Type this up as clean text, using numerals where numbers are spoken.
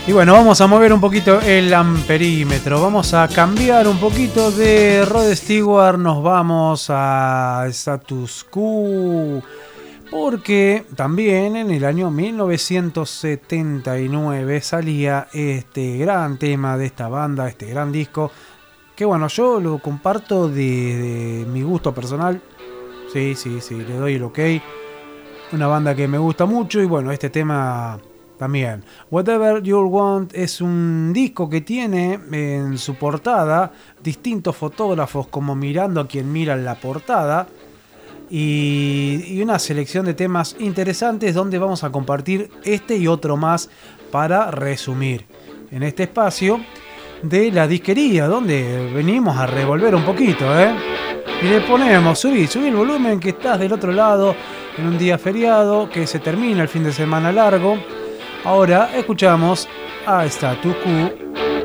Y bueno, vamos a mover un poquito el amperímetro. Vamos a cambiar un poquito de Rod Stewart. Nos vamos a Status Quo. Porque también en el año 1979 salía este gran tema de esta banda, este gran disco. Que bueno, yo lo comparto de mi gusto personal. Sí, le doy el ok. Una banda que me gusta mucho y bueno, este tema también. Whatever You Want es un disco que tiene en su portada distintos fotógrafos como mirando a quien mira en la portada y una selección de temas interesantes donde vamos a compartir este y otro más para resumir en este espacio de la disquería donde venimos a revolver un poquito, y le ponemos, subí el volumen que estás del otro lado en un día feriado, que se termina el fin de semana largo. Ahora escuchamos a Status Quo